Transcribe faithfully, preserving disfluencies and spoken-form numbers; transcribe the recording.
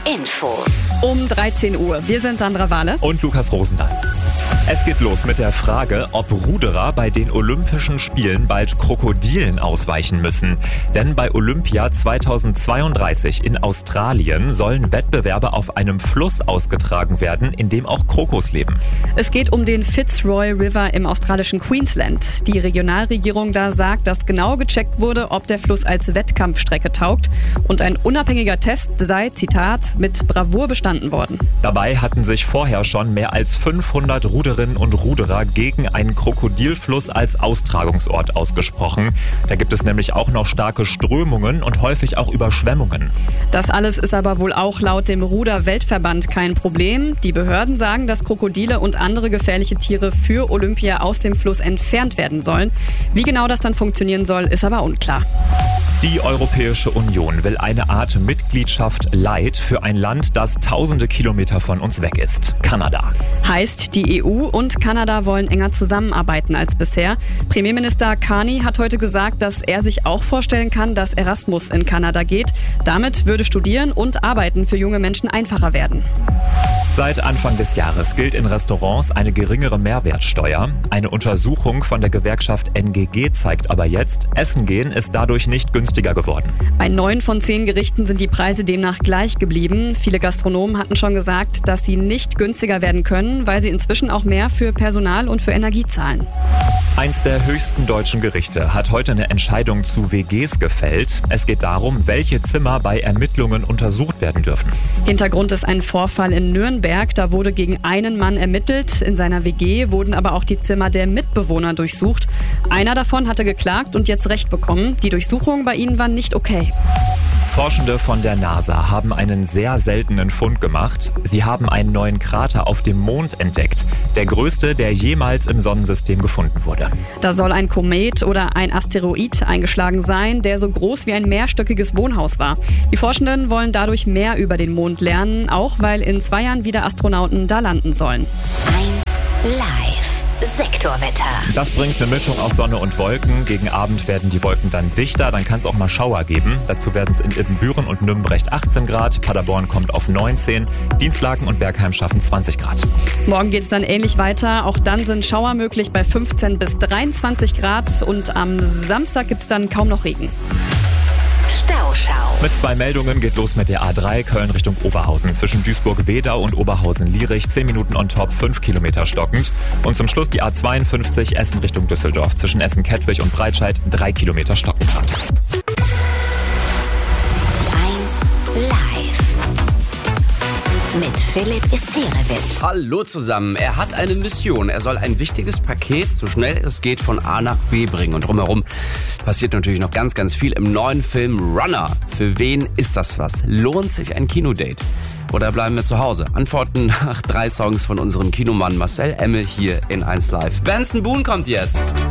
Infos. Um dreizehn Uhr. Wir sind Sandra Wahle und Lukas Rosendahl. Es geht los mit der Frage, ob Ruderer bei den Olympischen Spielen bald Krokodilen ausweichen müssen. Denn bei Olympia zweitausendzweiunddreißig in Australien sollen Wettbewerbe auf einem Fluss ausgetragen werden, in dem auch Krokos leben. Es geht um den Fitzroy River im australischen Queensland. Die Regionalregierung da sagt, dass genau gecheckt wurde, ob der Fluss als Wettkampfstrecke taugt. Und ein unabhängiger Test sei, Zitat, mit Bravour bestanden worden. Dabei hatten sich vorher schon mehr als fünfhundert Ruderinnen und Ruderer gegen einen Krokodilfluss als Austragungsort ausgesprochen. Da gibt es nämlich auch noch starke Strömungen und häufig auch Überschwemmungen. Das alles ist aber wohl auch laut dem Ruder-Weltverband kein Problem. Die Behörden sagen, dass Krokodile und andere gefährliche Tiere für Olympia aus dem Fluss entfernt werden sollen. Wie genau das dann funktionieren soll, ist aber unklar. Die Europäische Union will eine Art Mitgliedschaft Light für ein Land, das tausende Kilometer von uns weg ist. Kanada. Heißt, die E U und Kanada wollen enger zusammenarbeiten als bisher. Premierminister Carney hat heute gesagt, dass er sich auch vorstellen kann, dass Erasmus in Kanada geht. Damit würde Studieren und Arbeiten für junge Menschen einfacher werden. Seit Anfang des Jahres gilt in Restaurants eine geringere Mehrwertsteuer. Eine Untersuchung von der Gewerkschaft N G G zeigt aber jetzt, Essen gehen ist dadurch nicht günstiger geworden. Bei neun von zehn Gerichten sind die Preise demnach gleich geblieben. Viele Gastronomen hatten schon gesagt, dass sie nicht günstiger werden können, weil sie inzwischen auch mehr für Personal und für Energie zahlen. Eins der höchsten deutschen Gerichte hat heute eine Entscheidung zu W Gs gefällt. Es geht darum, welche Zimmer bei Ermittlungen untersucht werden dürfen. Hintergrund ist ein Vorfall in Nürnberg. Da wurde gegen einen Mann ermittelt. In seiner W G wurden aber auch die Zimmer der Mitbewohner durchsucht. Einer davon hatte geklagt und jetzt Recht bekommen. Die Durchsuchungen bei ihnen waren nicht okay. Forschende von der NASA haben einen sehr seltenen Fund gemacht. Sie haben einen neuen Krater auf dem Mond entdeckt. Der größte, der jemals im Sonnensystem gefunden wurde. Da soll ein Komet oder ein Asteroid eingeschlagen sein, der so groß wie ein mehrstöckiges Wohnhaus war. Die Forschenden wollen dadurch mehr über den Mond lernen, auch weil in zwei Jahren wieder Astronauten da landen sollen. eins Live. Sektorwetter. Das bringt eine Mischung aus Sonne und Wolken. Gegen Abend werden die Wolken dann dichter, dann kann es auch mal Schauer geben. Dazu werden es in Ibbenbüren und Nümbrecht achtzehn Grad, Paderborn kommt auf neunzehn, Dienstlaken und Bergheim schaffen zwanzig Grad. Morgen geht es dann ähnlich weiter. Auch dann sind Schauer möglich bei fünfzehn bis dreiundzwanzig Grad und am Samstag gibt es dann kaum noch Regen. Stauschau. Mit zwei Meldungen geht los mit der A drei Köln Richtung Oberhausen. Zwischen Duisburg-Wedau und Oberhausen-Lierich zehn Minuten on top, fünf Kilometer stockend. Und zum Schluss die A zweiundfünfzig Essen Richtung Düsseldorf. Zwischen Essen-Kettwig und Breitscheid drei Kilometer stockend. eins Live. Mit Philipp Isterewitsch. Hallo zusammen. Er hat eine Mission. Er soll ein wichtiges Paket, so schnell es geht, von A nach B bringen. Und drumherum passiert natürlich noch ganz, ganz viel im neuen Film Runner. Für wen ist das was? Lohnt sich ein Kinodate? Oder bleiben wir zu Hause? Antworten nach drei Songs von unserem Kinomann Marcel Emmel hier in eins Live. Benson Boone kommt jetzt.